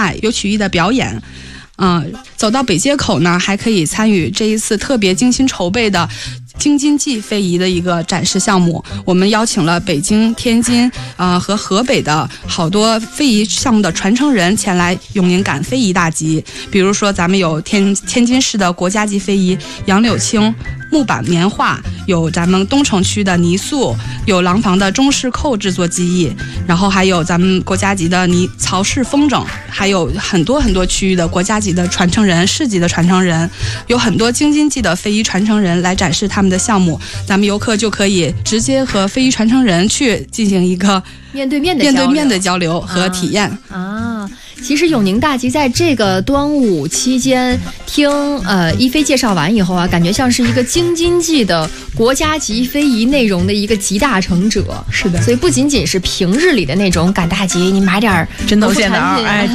卖，有曲艺的表演。走到北街口呢，还可以参与这一次特别精心筹备的京津冀非遗的一个展示项目。我们邀请了北京、天津和河北的好多非遗项目的传承人前来永宁赶非遗大集。比如说咱们有天津市的国家级非遗杨柳青木板棉画，有咱们东城区的泥塑，有廊坊的中式扣制作技艺，然后还有咱们国家级的曹氏风筝，还有很多很多区域的国家级的传承人、市级的传承人，有很多京津冀的非遗传承人来展示他们的项目。咱们游客就可以直接和非遗传承人去进行一个面对面的交流和体验其实永宁大集在这个端午期间听一菲介绍完以后啊，感觉像是一个京津冀的国家级非遗内容的一个集大成者。 是的， 所以不仅仅是平日里的那种赶大集，你买点针头线的